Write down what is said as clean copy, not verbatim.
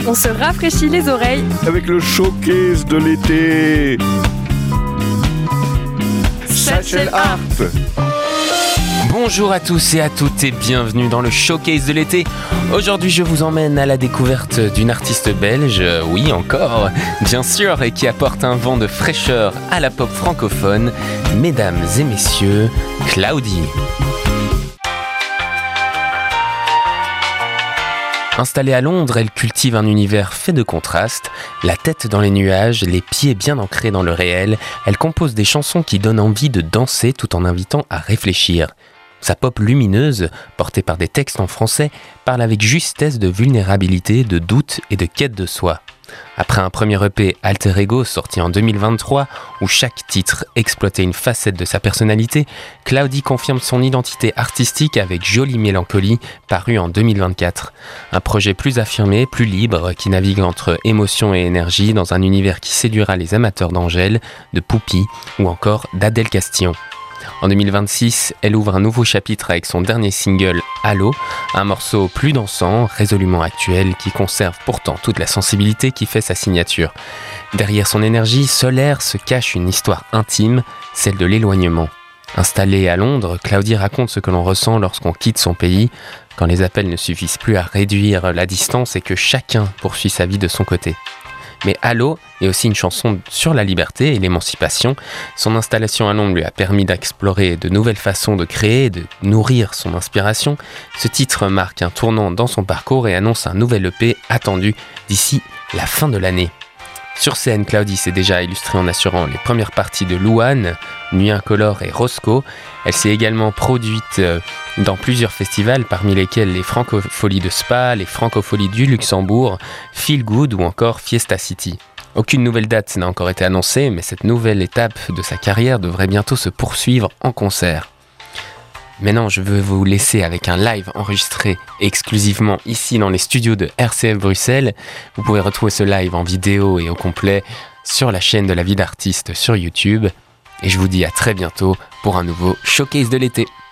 On se rafraîchit les oreilles avec le showcase de l'été. Satchel Art. Bonjour à tous et à toutes et bienvenue dans le showcase de l'été. Aujourd'hui je vous emmène à la découverte d'une artiste belge, oui encore, bien sûr, et qui apporte un vent de fraîcheur à la pop francophone. Mesdames et messieurs, Cloudy. Installée à Londres, elle cultive un univers fait de contrastes. La tête dans les nuages, les pieds bien ancrés dans le réel, elle compose des chansons qui donnent envie de danser tout en invitant à réfléchir. Sa pop lumineuse, portée par des textes en français, parle avec justesse de vulnérabilité, de doute et de quête de soi. Après un premier EP Alter Ego sorti en 2023, où chaque titre exploitait une facette de sa personnalité, Cloudy confirme son identité artistique avec Jolie Mélancolie, paru en 2024. Un projet plus affirmé, plus libre, qui navigue entre émotion et énergie dans un univers qui séduira les amateurs d'Angèle, de Poupy ou encore d'Adèle Castillon. En 2026, elle ouvre un nouveau chapitre avec son dernier single « Allo », un morceau plus dansant, résolument actuel, qui conserve pourtant toute la sensibilité qui fait sa signature. Derrière son énergie solaire se cache une histoire intime, celle de l'éloignement. Installée à Londres, Cloudy raconte ce que l'on ressent lorsqu'on quitte son pays, quand les appels ne suffisent plus à réduire la distance et que chacun poursuit sa vie de son côté. Mais Allo est aussi une chanson sur la liberté et l'émancipation. Son installation à Londres lui a permis d'explorer de nouvelles façons de créer et de nourrir son inspiration. Ce titre marque un tournant dans son parcours et annonce un nouvel EP attendu d'ici la fin de l'année. Sur scène, Cloudy s'est déjà illustrée en assurant les premières parties de Louane, Nuit Incolore et Roscoe. Elle s'est également produite dans plusieurs festivals, parmi lesquels les Francopholies de Spa, les Francopholies du Luxembourg, Feel Good ou encore Fiesta City. Aucune nouvelle date n'a encore été annoncée, mais cette nouvelle étape de sa carrière devrait bientôt se poursuivre en concert. Maintenant, je veux vous laisser avec un live enregistré exclusivement ici dans les studios de RCF Bruxelles. Vous pouvez retrouver ce live en vidéo et au complet sur la chaîne de La Vie d'Artiste sur YouTube. Et je vous dis à très bientôt pour un nouveau showcase de l'été.